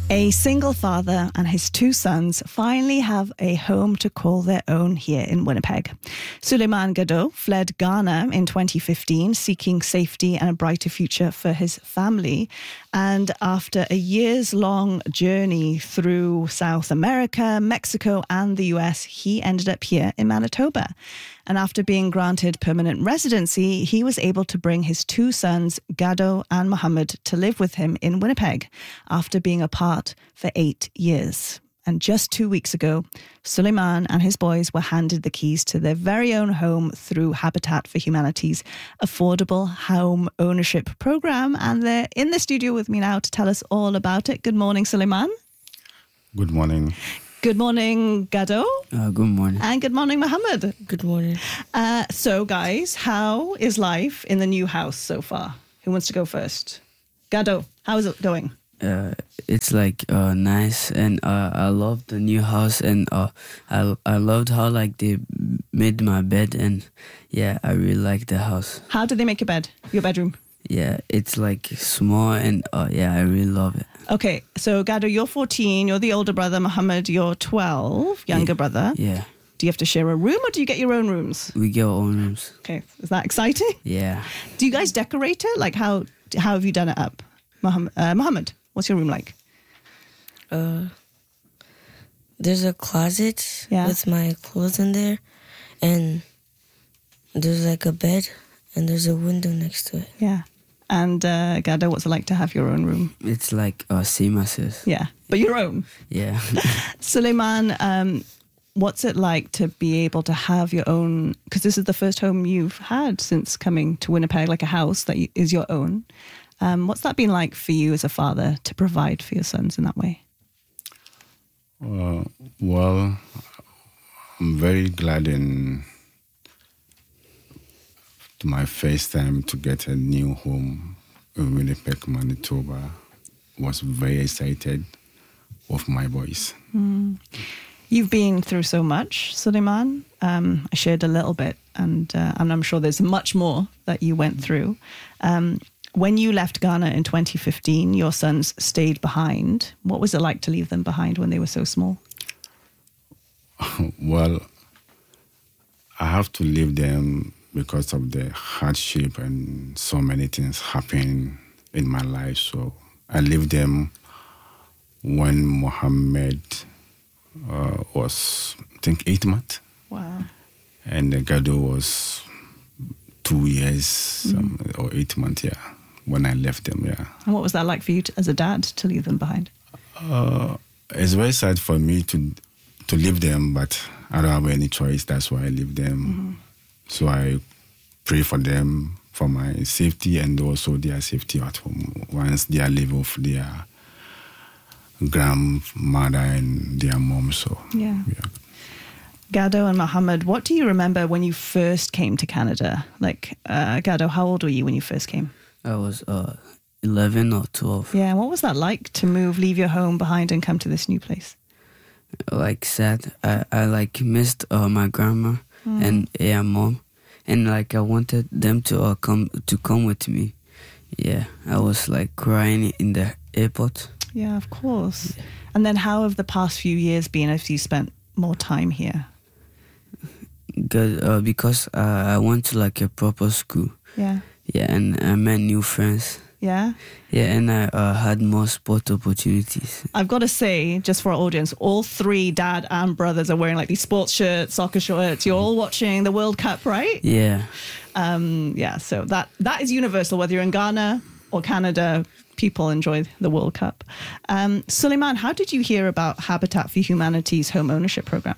A single father and his two sons finally have a home to call their own here in Winnipeg. Suleiman Gado fled Ghana in 2015, seeking safety and a brighter future for his family. And after a years-long journey through South America, Mexico, and the US, he ended up here in Manitoba. And after being granted permanent residency, he was able to bring his two sons, Gado and Mohammed, to live with him in Winnipeg after being apart for 8 years. And just 2 weeks ago, Suleiman and his boys were handed the keys to their very own home through Habitat for Humanity's affordable home ownership program. And they're in the studio with me now to tell us all about it. Good morning, Suleiman. Good morning. Good morning, Gado. Good morning. And good morning, Mohammed. Good morning. So, guys, how is life in the new house so far? Who wants to go first? Gado, how is it going? It's like nice, and I love the new house, and I loved how like they made my bed, and yeah, I really like the house. How did they make your bed? Your bedroom? Yeah, it's like small, and yeah, I really love it. Okay, so Gado, you're 14, you're the older brother. Mohammed, you're 12, younger brother. Yeah. Do you have to share a room or do you get your own rooms? We get our own rooms. Okay, is that exciting? Yeah. Do you guys decorate it? Like how have you done it up? Mohammed, what's your room like? There's a closet with my clothes in there, and there's like a bed, and there's a window next to it. Yeah. And Gado, what's it like to have your own room? It's like same as this. Yeah, but your own. Yeah. Suleiman, what's it like to be able to have your own, because this is the first home you've had since coming to Winnipeg, like a house that is your own. What's that been like for you as a father to provide for your sons in that way? Well, I'm very glad in my first time to get a new home in Winnipeg, Manitoba. Was very excited with my boys. You've been through so much, Suleiman. I shared a little bit, and I'm sure there's much more that you went through. When you left Ghana in 2015, your sons stayed behind. What was it like to leave them behind when they were so small? Well, I have to leave them because of the hardship and so many things happen in my life. So I leave them when Mohammed was, I think, 8 months. Wow. And Gado was 2 years or 8 months, yeah, when I left them, yeah. And what was that like for you as a dad to leave them behind? It's very sad for me to leave them, but I don't have any choice. That's why I leave them. So I pray for them, for my safety and also their safety at home. Once they are living with their grandmother and their mom, so yeah. Gado and Mohammed, what do you remember when you first came to Canada? Like, Gado, how old were you when you first came? I was 11 or 12. Yeah, and what was that like to leave your home behind and come to this new place? Like sad. I like missed my grandma and mom, and like I wanted them to come with me. Yeah, I was like crying in the airport. Yeah, of course. Yeah. And then how have the past few years been if you spent more time here? Good, because I went to like a proper school. Yeah. Yeah, and I met new friends. Yeah? Yeah, and I had more sport opportunities. I've got to say, just for our audience, all three, dad and brothers, are wearing like these sports shirts, soccer shirts. You're all watching the World Cup, right? Yeah. Yeah, so that is universal, whether you're in Ghana or Canada, people enjoy the World Cup. Suleiman, how did you hear about Habitat for Humanity's home ownership program?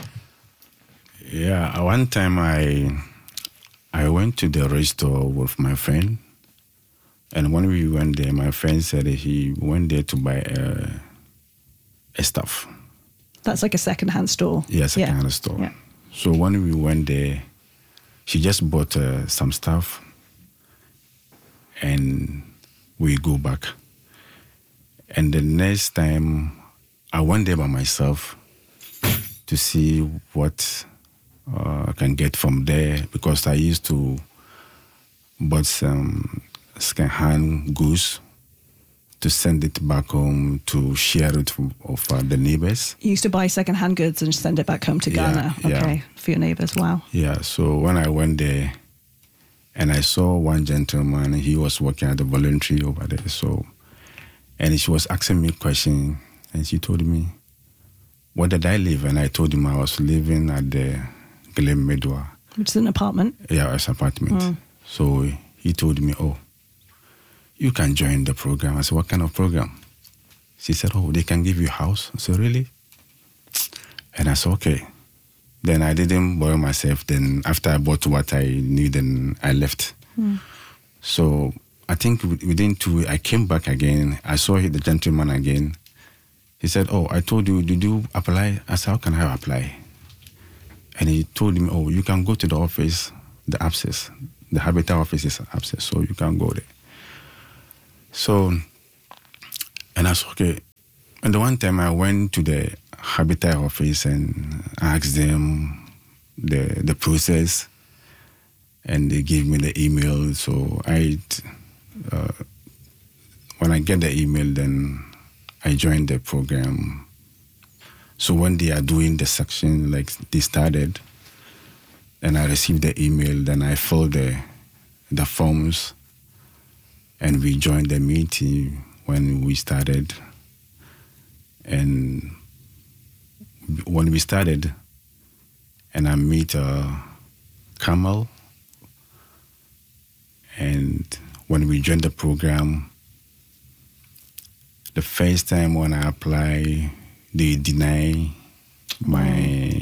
Yeah, one time I went to the restaurant with my friend, and when we went there, my friend said he went there to buy a stuff. That's like a second-hand store. Yeah, second-hand store. Yeah. So when we went there, she just bought some stuff, and we go back. And the next time, I went there by myself to see what I can get from there, because I used to bought some second-hand goods to send it back home to share it with the neighbors. You used to buy second-hand goods and send it back home to Ghana, for your neighbors. Wow. Yeah, so when I went there and I saw one gentleman, he was working at the voluntary over there, and she was asking me a question, and she told me, where did I live? And I told him I was living at the Glen Medwa. Which is an apartment? Yeah, it's an apartment. So he told me, oh, you can join the program. I said, what kind of program? She said, oh, they can give you a house. I said, really? And I said, okay. Then I didn't bother myself. Then after I bought what I needed, I left. So I think within 2 weeks, I came back again. I saw the gentleman again. He said, oh, I told you, did you apply? I said, how can I apply? And he told me, oh, you can go to the office, the Access. The Habitat office is Access, so you can go there. So, and I said, okay. And the one time I went to the Habitat office and asked them the process, and they gave me the email. So when I get the email, then I joined the program. So when they are doing the section, like they started, and I received the email, then I filled the forms, and we joined the meeting when we started. And when we started, and I meet Kamal, and when we joined the program, the first time when I apply, they deny my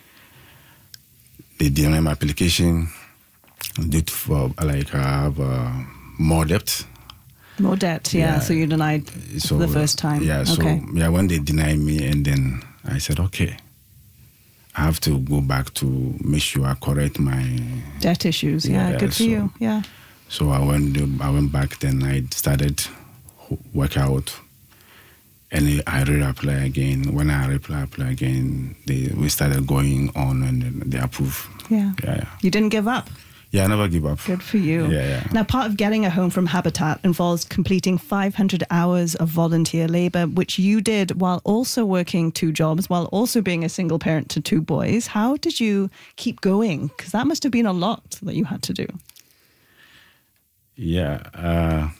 application due to for like I have more debt. More debt, yeah. So you denied the first time. Yeah. So when they denied me, and then I said, okay, I have to go back to make sure I correct my debt issues. Yeah, good for you. Yeah. So I went back. Then I started work out. And I reapply again. When I apply again, we started going on, and they approve. Yeah. You didn't give up. Yeah, I never give up. Good for you. Yeah. Now, part of getting a home from Habitat involves completing 500 hours of volunteer labour, which you did while also working 2 jobs, while also being a single parent to 2 boys. How did you keep going? Because that must have been a lot that you had to do. Yeah.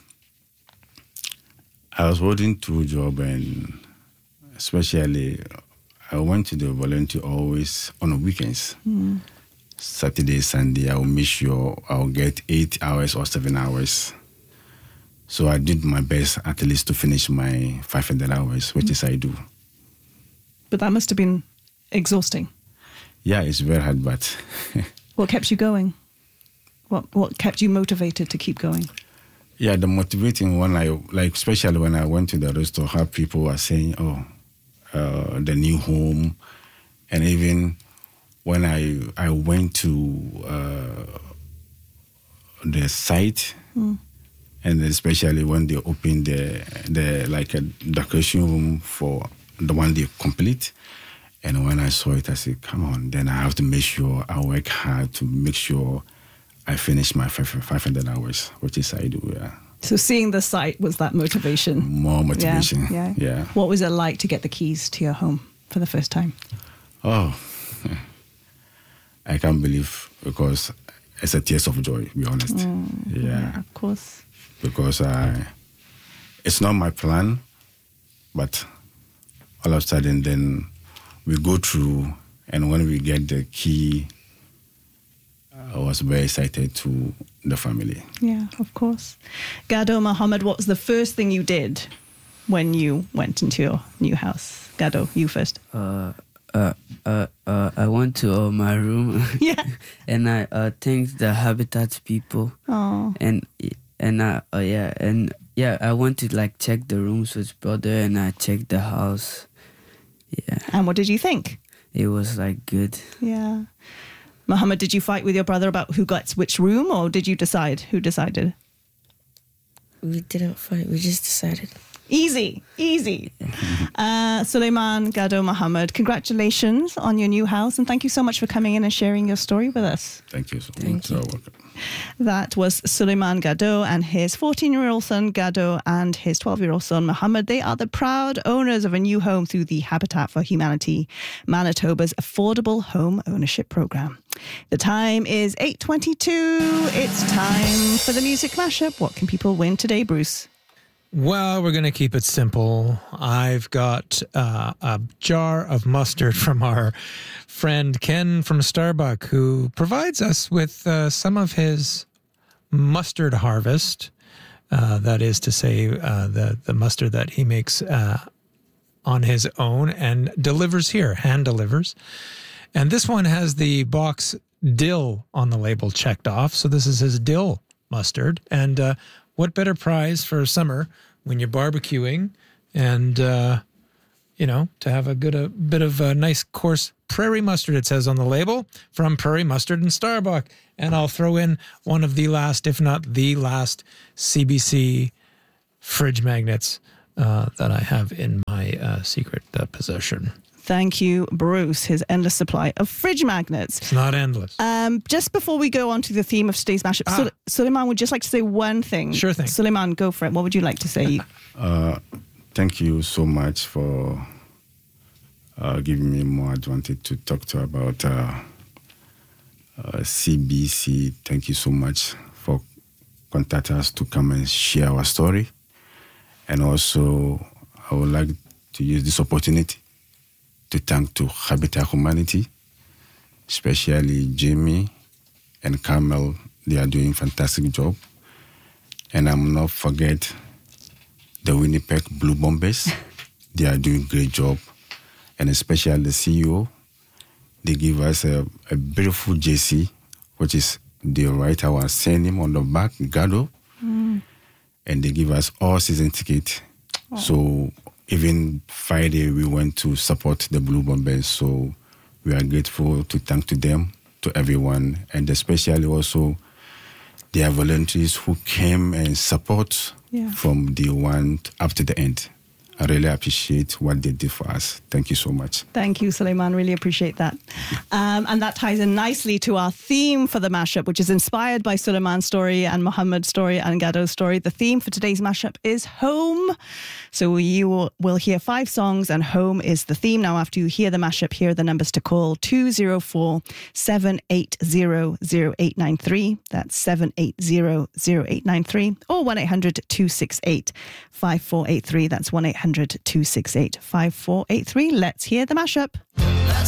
I was working 2 jobs, and especially I went to the volunteer always on the weekends. Saturday, Sunday, I will make sure I'll get 8 hours or 7 hours. So I did my best at least to finish my 500 hours, which is I do. But that must have been exhausting. Yeah, it's very hard, but... What kept you going? What kept you motivated to keep going? Yeah, the motivating one, especially when I went to the restaurant, how people were saying, the new home. And even when I went to the site, and especially when they opened the like a decoration room for the one they complete. And when I saw it, I said, come on, then I have to make sure I work hard to make sure I finished my 500 hours, which is I do, yeah. So seeing the site was that motivation? More motivation, yeah. What was it like to get the keys to your home for the first time? Oh, I can't believe, because it's a tears of joy, to be honest. Yeah, of course. Because it's not my plan, but all of a sudden then we go through, and when we get the key, I was very excited to the family. Yeah, of course. Gado Mohammed, what was the first thing you did when you went into your new house? Gado, you first. I went to my room. Yeah. And I thanked the Habitat people. Oh. I went to like check the rooms with brother, and I checked the house. Yeah. And what did you think? It was like good. Yeah. Mohammed, did you fight with your brother about who gets which room, or did you decide? Who decided? We didn't fight. We just decided. Easy. Suleiman Gado Muhammad, congratulations on your new house, and thank you so much for coming in and sharing your story with us. Thank you so much. You're welcome. That was Suleiman Gado and his 14-year-old son Gado and his 12-year-old son Muhammad. They are the proud owners of a new home through the Habitat for Humanity, Manitoba's affordable home ownership program. The time is 8:22. It's time for the music mashup. What can people win today, Bruce? Well, we're going to keep it simple. I've got a jar of mustard from our friend Ken from Starbuck, who provides us with some of his mustard harvest. That is to say, the mustard that he makes on his own and delivers here, hand delivers. And this one has the box dill on the label checked off. So this is his dill mustard. And what better prize for summer when you're barbecuing and, to have a bit of a nice coarse prairie mustard, it says on the label, from Prairie Mustard and Starbuck. And I'll throw in one of the last, if not the last, CBC fridge magnets that I have in my secret possession. Thank you, Bruce. His endless supply of fridge magnets. It's not endless. Just before we go on to the theme of today's mashup, Suleiman would just like to say one thing. Sure thing. Suleiman, go for it. What would you like to say? Thank you so much for giving me more advantage to talk to about CBC. Thank you so much for contacting us to come and share our story. And also, I would like to use this opportunity to thank to Habitat Humanity, especially Jamie and Carmel. They are doing a fantastic job. And I'm not forget the Winnipeg Blue Bombers. They are doing a great job. And especially the CEO, they give us a beautiful JC, which is the writer our surname on the back, Gado. And they give us all season ticket. Oh. So even Friday, we went to support the Blue Bombers. So we are grateful to thank to them, to everyone, and especially also their volunteers who came and support from day one up to the end. I really appreciate what they did for us. Thank you so much. Thank you, Suleiman. Really appreciate that. And that ties in nicely to our theme for the mashup, which is inspired by Suleiman's story and Muhammad's story and Gado's story. The theme for today's mashup is home. So you will hear 5 songs and home is the theme. Now, after you hear the mashup, here are the numbers to call: 204-780-0893. That's 780-0893. Or 1-800-268-5483. That's 1-800-268-5483. Let's hear the mashup.